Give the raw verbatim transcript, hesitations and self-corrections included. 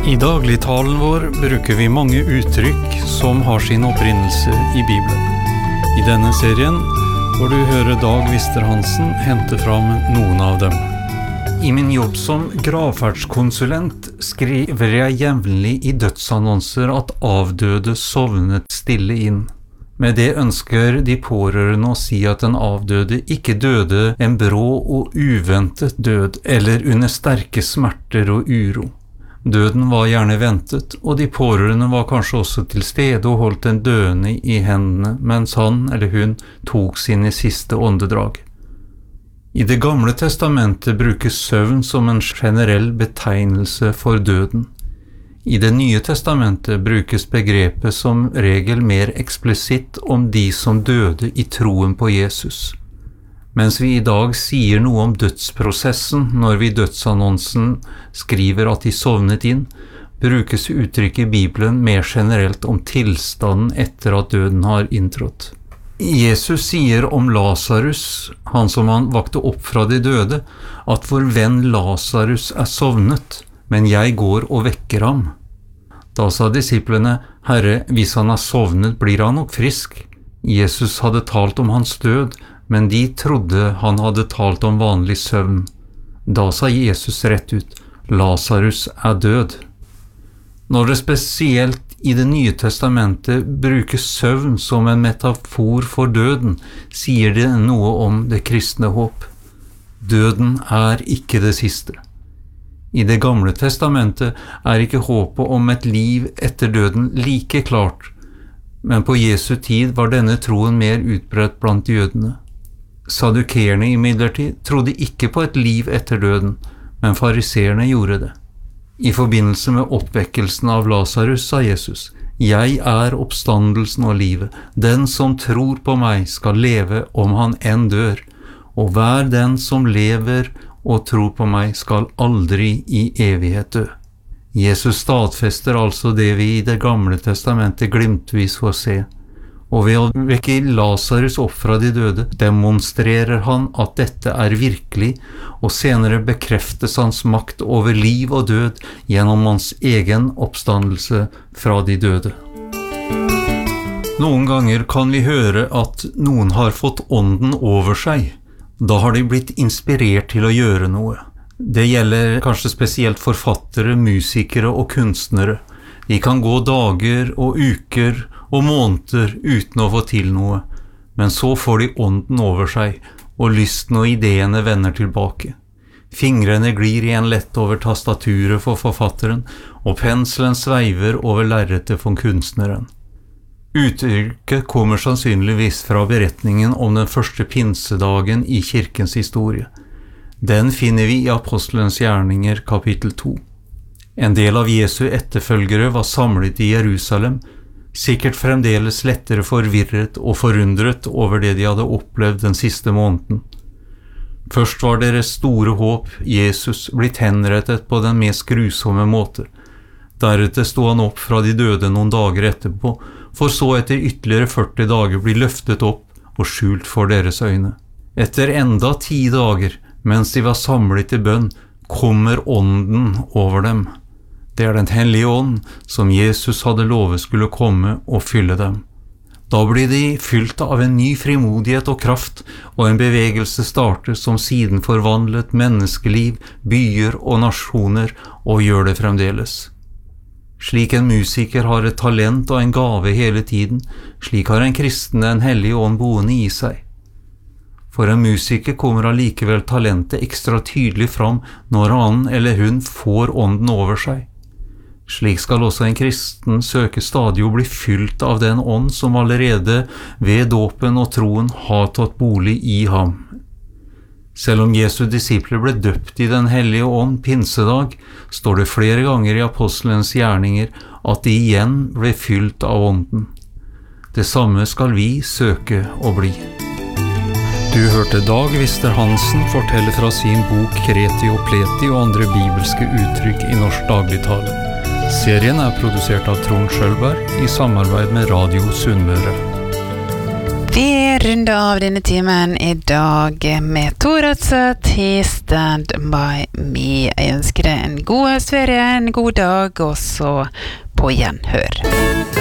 I dagligtalen vår bruker vi mange uttrykk som har sin opprinnelse i Bibelen. I denne serien får du høre Dag Wister-Hansen hente fram noen av dem. I min jobb som gravferdskonsulent skriver jeg jevnlig i dødsannonser at avdøde sovnet stille inn. Med det ønsker de pårørende å si at den avdøde ikke døde en brå og uventet død, eller under sterke smerter og uro. Døden var gjerne ventet, og de pårørende var kanskje også til stede og holdt den døende i hendene, mens han eller hun tok sine siste åndedrag. I Det gamle testamentet brukes søvn som en generell betegnelse for døden. I Det nye testamentet brukes begrepet som regel mer eksplisitt om de som døde i troen på Jesus. Mens vi i dag sier noe om dødsprosessen når vi i dødsannonsen skriver at de sovnet inn, brukes uttrykket i Bibelen mer generelt om tilstanden etter at døden har inntrådt. Jesus sier om Lazarus, han som han vakte opp fra de døde, at vår venn Lazarus er sovnet, men jeg går og vekker ham. Da sa disiplene, Herre, hvis han er sovnet, blir han nok frisk. Jesus hadde talt om hans død, men de trodde han hadde talt om vanlig søvn. Da sa Jesus rett ut, Lazarus er død. Når det spesielt i Det nye testamentet brukes søvn som en metafor for døden, sier det noe om det kristne håp. Døden er ikke det siste. I Det gamle testamentet er ikke håpet om et liv etter døden like klart, men på Jesu tid var denne troen mer utbredt blant jødene. Saddukeerne imidlertid trodde ikke på et liv etter døden, men fariseerne gjorde det. I forbindelse med oppvekkelsen av Lazarus sa Jesus, «Jeg er oppstandelsen og livet. Den som tror på meg skal leve om han enn dør, og hver den som lever og tror på meg skal aldri i evighet dø». Jesus stadfester altså det vi i Det gamle testamentet glimtvis får se. Og ved å vekke Lazarus opp fra de døde, demonstrerer han at dette er virkelig, og senere bekreftes hans makt over liv og død gjennom hans egen oppstandelse fra de døde. Noen ganger kan vi høre at noen har fått ånden over seg. Da har de blitt inspirert til å gjøre noe. Det gjelder kanskje spesielt forfattere, musikere og kunstnere. De kan gå dager og uker og måneder uten å få til noe, men så får de ånden over seg, og lysten og ideene vender tilbake. Fingrene glir igjen lett over tastaturet for forfatteren, og penselen sveiver over lerretet for kunstneren. Uttrykket kommer sannsynligvis fra beretningen om den første pinsedagen i kirkens historie. Den finner vi i Apostelens gjerninger kapittel to. En del av Jesu etterfølgere var samlet i Jerusalem, sikkert fremdeles lettere forvirret og forundret over det de hadde opplevd den siste måneden. Først var deres store håp, Jesus, blitt henrettet på den mest grusomme måte. Deretter stod han opp fra de døde noen dager etterpå, for så etter ytterligere førti dager bli løftet opp og skjult for deres øyne. Etter enda ti dager, mens de var samlet i bønn, kommer ånden over dem. Det er den hellige ånd som Jesus hadde lovet skulle komme og fylle dem. Da blir de fylt av en ny frimodighet og kraft, og en bevegelse starter som siden forvandlet menneskeliv, byer og nasjoner, og gjør det fremdeles. Slik en musiker har et talent og en gave hele tiden, slik har en kristen en hellige ånd boende i seg. For en musiker kommer allikevel talentet ekstra tydelig fram når han eller hun får ånden over seg. Slik skal også en kristen søke stadig å bli fylt av den ånd som allerede ved dåpen og troen har tatt bolig i ham. Selv om Jesu disipler ble døpt i den hellige ånd pinsedag, står det flere ganger i apostelens gjerninger at de igjen ble fylt av ånden. Det samme skal vi søke å bli. Du hørte Dag Wister-Hansen fortelle fra sin bok Kreti og Pleti og andre bibelske uttrykk i norsk dagligtale. Serien er produsert av Trond Schølberg i samarbeid med Radio Sunnmøre. Vi runder av denne timen I dag med Tor Rødseth i Stand By Me. Jeg ønsker deg en god høstferie, en god dag, og så på gjenhør.